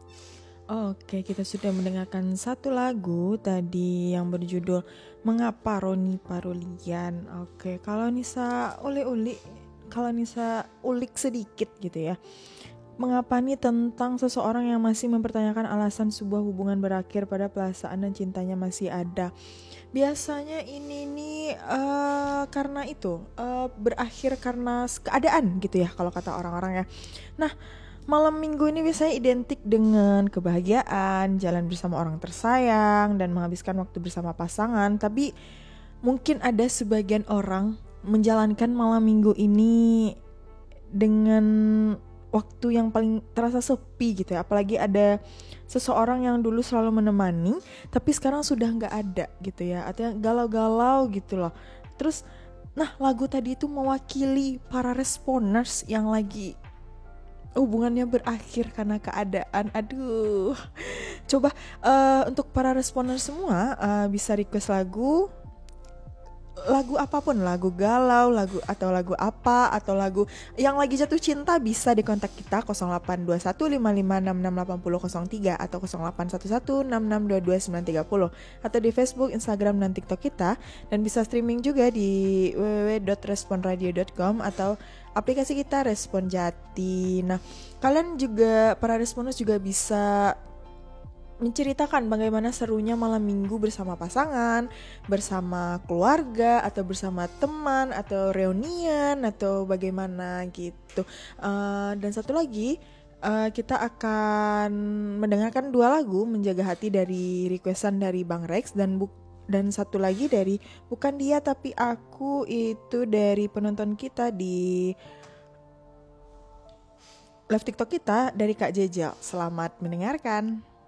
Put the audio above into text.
Oke, kita sudah mendengarkan satu lagu tadi yang berjudul Mengapa Roni Parulian. Oke, kalau Nisa ulik sedikit gitu ya. Mengapa nih tentang seseorang yang masih mempertanyakan alasan sebuah hubungan berakhir pada perasaan dan cintanya masih ada. Biasanya ini nih karena itu berakhir karena keadaan gitu ya kalau kata orang-orang ya. Nah, malam minggu ini biasanya identik dengan kebahagiaan, jalan bersama orang tersayang, dan menghabiskan waktu bersama pasangan. Tapi mungkin ada sebagian orang menjalankan malam minggu ini dengan waktu yang paling terasa sepi gitu ya. Apalagi ada seseorang yang dulu selalu menemani, tapi sekarang sudah nggak ada gitu ya. Atau galau-galau gitu loh. Terus, nah lagu tadi itu mewakili para responers yang lagi hubungannya berakhir karena keadaan. Aduh, coba untuk para responer semua bisa request lagu apapun, lagu galau, lagu atau lagu apa, atau lagu yang lagi jatuh cinta, bisa di kontak kita 082155668003 atau 0811662290 atau di Facebook, Instagram, dan TikTok kita, dan bisa streaming juga di www.responradio.com atau aplikasi kita Respon Jati. Nah, kalian juga, para responers juga bisa menceritakan bagaimana serunya malam minggu bersama pasangan, bersama keluarga, atau bersama teman, atau reunian, atau bagaimana gitu. Dan satu lagi, kita akan mendengarkan dua lagu, Menjaga Hati dari requestan dari Bang Rex, dan satu lagi dari Bukan Dia Tapi Aku, itu dari penonton kita di live TikTok kita, dari Kak Jejel. Selamat mendengarkan.